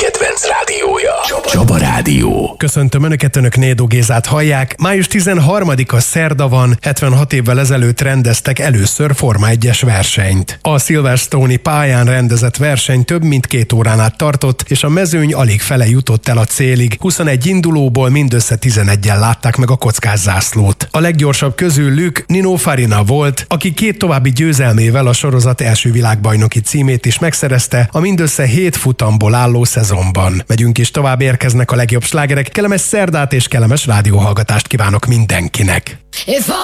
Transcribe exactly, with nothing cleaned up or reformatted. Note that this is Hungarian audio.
kedvenc rádiója. Csaba, Csaba Rádió. Köszöntöm Önöket, Önök Nédó Gézát hallják. május tizenharmadika szerda van, hetvenhat évvel ezelőtt rendeztek először Forma egyes versenyt. A Silverstone-i pályán rendezett verseny több mint két órán át tartott, és a mezőny alig fele jutott el a célig. huszonegy indulóból mindössze tizenegyen látták meg a kockás zászlót. A leggyorsabb közülük Nino Farina volt, aki két további győzelmével a sorozat első világbajnoki címét is megszerezte a mindössze hét futamból álló szezonban. Megyünk is tovább, érkeznek a legjobb slágerek. Kellemes szerdát és kellemes rádióhallgatást kívánok mindenkinek!